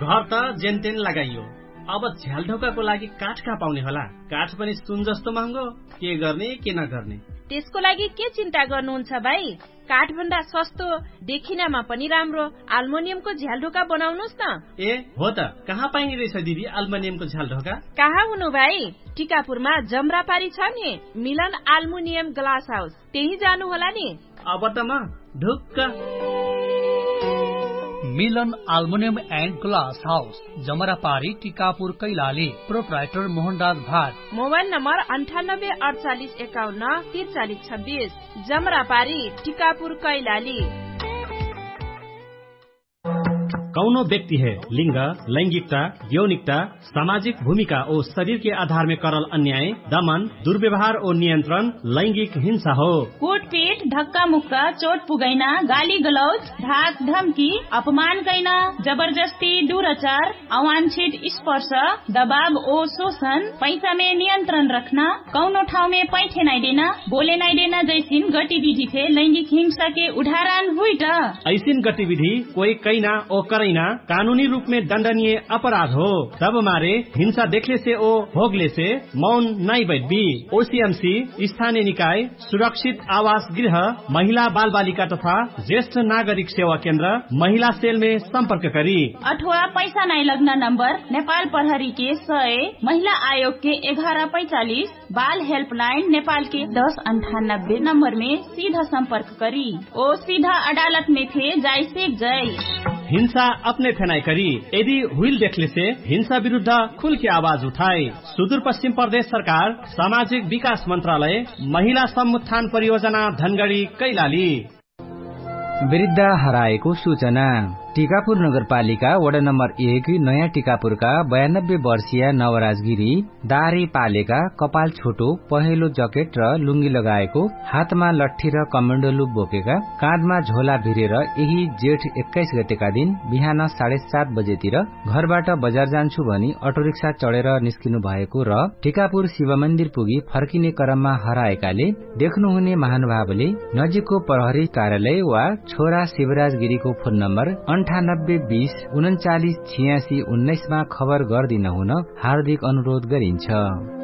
घर त जेनतेन लगाइयो, अब झ्यालढोकाको लागि काठ कहाँ पाउने होला? काठ पनि सुन जस्तो महँगो, के गर्ने के नगर्ने? त्यसको लागि के चिन्ता गर्नुहुन्छ भाइ? काठ भन्दा सस्तो, देखिनमा पनि राम्रो एल्युमिनियमको झ्यालढोका बनाउनुस् न। ए हो त, कहाँ पाइने रहेछ दिदी एल्युमिनियमको झ्यालढोका? कहाँ हुनु भाइ, टिकापुरमा जमरापारी छ नि मिलन एल्युमिनियम ग्लास हाउस, त्यही जानु होला नि। अब त म ढुक्क। मिलन aluminium and glass house, जमरापारी, Tikapur, Kailali. Proprietor Mohanraj Bhat. Mobile number 9851534326। जमरापारी, Tikapur, Kailali. कौनो व्यक्ति है लिंग, लैंगिकता, यौनिकता, सामाजिक भूमिका और शरीर के आधार में करल अन्याय, दमन, दुर्व्यवहार और नियंत्रण लैंगिक हिंसा हो। कुटपीट, धक्का मुक्का, चोट पुगैना, गाली गलौज, धाक धमकी, अपमान कैना, जबरदस्ती, दुराचार, अवांछित स्पर्श, दबाव और शोषण, पैसा में नियंत्रण रखना, कौनो ठाव में पैठे नहीं देना, बोले नहीं देना जैसिन गतिविधि थे लैंगिक हिंसा के उदाहरण हुई। ऐसिन गतिविधि कोई कैना और कानूनी रूप में दंडनीय अपराध हो। तब मारे हिंसा देखले से ओ भोगले से मौन नहीं बैठबी। ओसीएमसी, स्थानीय निकाय, सुरक्षित आवास गृह, महिला बाल बालिका तथा ज्येष्ठ नागरिक सेवा केंद्र, महिला सेल में संपर्क करी। अथवा पैसा नहीं लगना नंबर नेपाल प्रहरी के 100, महिला आयोग के 1145, बाल हेल्पलाइन नेपाल के 1098 नंबर में सीधा संपर्क करी। ओ सीधा अदालत में थे जाय से जय। हिंसा अपने फेनाई करी। यदि हुइल देखले से हिंसा विरुद्ध खुल के आवाज उठाए। सुदूर पश्चिम प्रदेश सरकार, सामाजिक विकास मंत्रालय, महिला समुत्थान परियोजना, धनगढ़ी, कैलाली। वृद्ध हराएको सूचना। टिकापुर नगरपालिका वडा नम्बर 1 नयाँ टिकापुरका 92 वर्षीय नवराज गिरी दाह्री पालेका, कपाल छोटो, पहेँलो जकेट र लुङ्गी लगाएको, हातमा लट्ठी र कमण्डलु बोकेका, काँधमा झोला भिरेर यही जेठ 21 गतेका दिन बिहान 7:30 बजेतिर घरबाट बजार जान्छु भनी अटोरिक्सा चढेर निस्किनु भएको र टिकापुर शिव मन्दिर पुगी फर्किने क्रममा हराएकाले देख्नुहुने महानुभावले नजिकको प्रहरी कार्यालय वा छोरा शिवराज गिरीको फोन नम्बर 9820 398619 मा खबर गर्दिन हुन हार्दिक अनुरोध गरिन्छ।